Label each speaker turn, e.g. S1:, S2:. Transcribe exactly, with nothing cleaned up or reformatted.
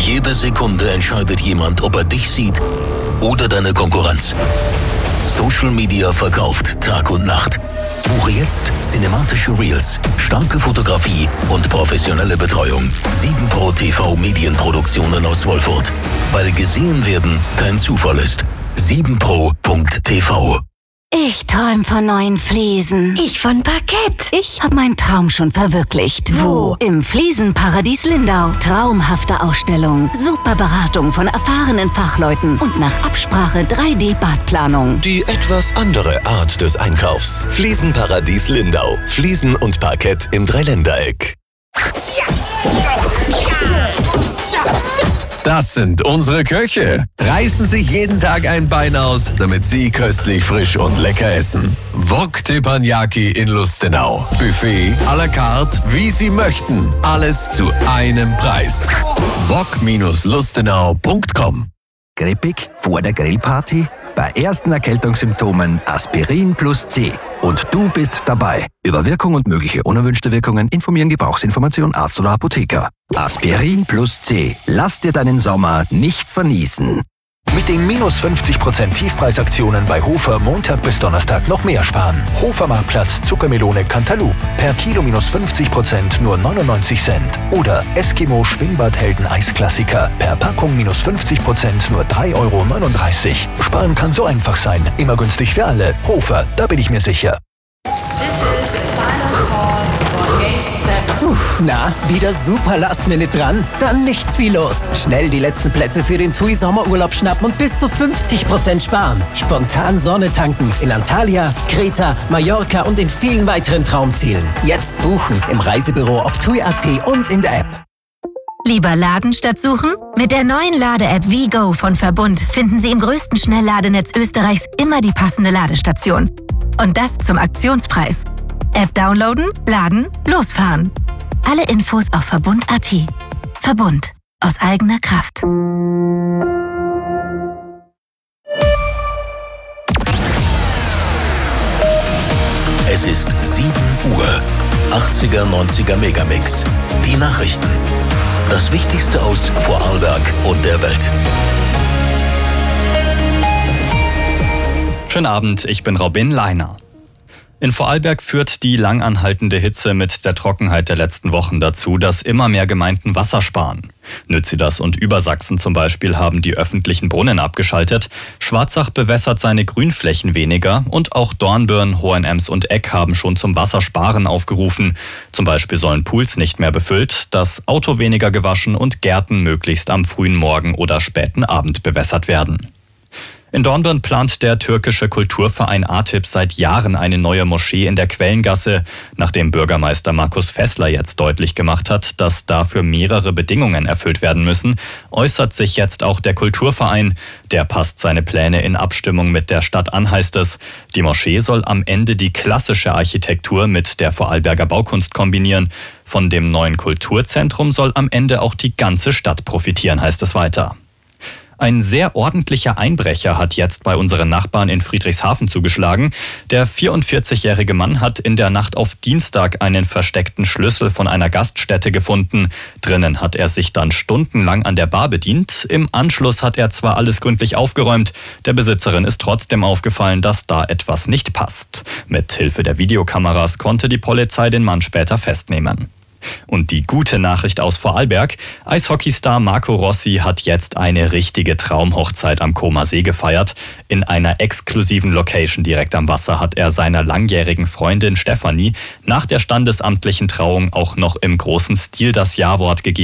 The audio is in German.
S1: Jede Sekunde entscheidet jemand, ob er dich sieht oder deine Konkurrenz. Social Media verkauft Tag und Nacht. Buche jetzt cinematische Reels, starke Fotografie und professionelle Betreuung. sieben Pro T V Medienproduktionen aus Wolfurt. Weil gesehen werden kein Zufall ist. sieben pro Punkt T V.
S2: Ich träum von neuen Fliesen.
S3: Ich von Parkett.
S2: Ich habe meinen Traum schon verwirklicht.
S3: Wo?
S2: Im Fliesenparadies Lindau. Traumhafte Ausstellung, super Beratung von erfahrenen Fachleuten und nach Absprache drei D Badplanung.
S4: Die etwas andere Art des Einkaufs. Fliesenparadies Lindau. Fliesen und Parkett im Dreiländereck.
S5: Das sind unsere Köche. Reißen sich jeden Tag ein Bein aus, damit sie köstlich, frisch und lecker essen. Wok Teppanyaki in Lustenau. Buffet à la carte, wie Sie möchten. Alles zu einem Preis. wok Lustenau Punkt com.
S6: Grippig vor der Grillparty? Bei ersten Erkältungssymptomen Aspirin plus C. Und du bist dabei. Über Wirkung und mögliche unerwünschte Wirkungen informieren Gebrauchsinformation Arzt oder Apotheker. Aspirin plus C. Lass dir deinen Sommer nicht vernießen.
S7: Mit den minus fünfzig Prozent Tiefpreisaktionen bei Hofer Montag bis Donnerstag noch mehr sparen. Hofer Marktplatz Zuckermelone Cantaloupe. Per Kilo minus fünfzig Prozent nur neunundneunzig Cent. Oder Eskimo Schwimmbadhelden Eisklassiker. Per Packung minus fünfzig Prozent nur drei Euro neununddreißig. Sparen kann so einfach sein. Immer günstig für alle. Hofer, da bin ich mir sicher.
S8: Na, wieder super Last Minute dran? Dann nichts wie los. Schnell die letzten Plätze für den T U I Sommerurlaub schnappen und bis zu fünfzig Prozent sparen. Spontan Sonne tanken in Antalya, Kreta, Mallorca und in vielen weiteren Traumzielen. Jetzt buchen im Reisebüro auf T U I Punkt A T und in der App.
S3: Lieber laden statt suchen? Mit der neuen Lade-App WeGo von Verbund finden Sie im größten Schnellladenetz Österreichs immer die passende Ladestation. Und das zum Aktionspreis. App downloaden, laden, losfahren. Alle Infos auf Verbund Punkt A T. Verbund. Aus eigener Kraft.
S1: Es ist sieben Uhr. achtziger, neunziger Megamix. Die Nachrichten. Das Wichtigste aus Vorarlberg und der Welt.
S9: Schönen Abend, ich bin Robin Leiner. In Vorarlberg führt die langanhaltende Hitze mit der Trockenheit der letzten Wochen dazu, dass immer mehr Gemeinden Wasser sparen. Nützidas und Übersachsen zum Beispiel haben die öffentlichen Brunnen abgeschaltet. Schwarzach bewässert seine Grünflächen weniger und auch Dornbirn, Hohenems und Eck haben schon zum Wassersparen aufgerufen. Zum Beispiel sollen Pools nicht mehr befüllt, das Auto weniger gewaschen und Gärten möglichst am frühen Morgen oder späten Abend bewässert werden. In Dornbirn plant der türkische Kulturverein ATIP seit Jahren eine neue Moschee in der Quellengasse, nachdem Bürgermeister Markus Fessler jetzt deutlich gemacht hat, dass dafür mehrere Bedingungen erfüllt werden müssen, äußert sich jetzt auch der Kulturverein. Der passt seine Pläne in Abstimmung mit der Stadt an, heißt es. Die Moschee soll am Ende die klassische Architektur mit der Vorarlberger Baukunst kombinieren. Von dem neuen Kulturzentrum soll am Ende auch die ganze Stadt profitieren, heißt es weiter. Ein sehr ordentlicher Einbrecher hat jetzt bei unseren Nachbarn in Friedrichshafen zugeschlagen. Der vierundvierzigjährige Mann hat in der Nacht auf Dienstag einen versteckten Schlüssel von einer Gaststätte gefunden. Drinnen hat er sich dann stundenlang an der Bar bedient. Im Anschluss hat er zwar alles gründlich aufgeräumt, der Besitzerin ist trotzdem aufgefallen, dass da etwas nicht passt. Mit Hilfe der Videokameras konnte die Polizei den Mann später festnehmen. Und die gute Nachricht aus Vorarlberg: Eishockeystar Marco Rossi hat jetzt eine richtige Traumhochzeit am Comer See gefeiert. In einer exklusiven Location direkt am Wasser hat er seiner langjährigen Freundin Stefanie nach der standesamtlichen Trauung auch noch im großen Stil das Ja-Wort gegeben.